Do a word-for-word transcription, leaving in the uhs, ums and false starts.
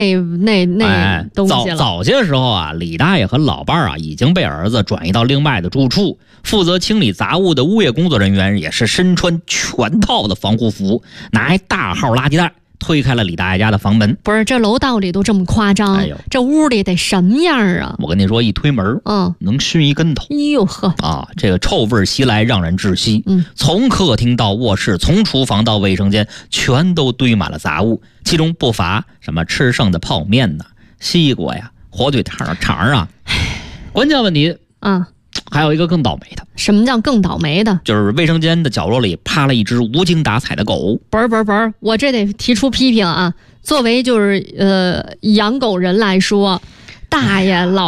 那那东西了。 哎、早早些时候啊，李大爷和老伴儿啊已经被儿子转移到另外的住处，负责清理杂物的物业工作人员也是身穿全套的防护服，拿一大号垃圾袋推开了李大爷家的房门。 不是，这楼道里都这么夸张，哎、这屋里得什么样啊？ 我跟你说，一推门， 嗯， 能熏一跟头。 哎呦呵， 啊，这个臭味袭来，让人窒息。 嗯， 从客厅到卧室，从厨房到卫生间，全都堆满了杂物，其中不乏什么吃剩的泡面呢、西瓜呀、火腿肠肠啊。关键问题啊， 还有一个更倒霉的。 什么叫更倒霉的？ 就是卫生间的角落里趴了一只无精打采的狗。 不是不是不是，我这得提出批评啊！作为就是呃养狗人来说，大爷老。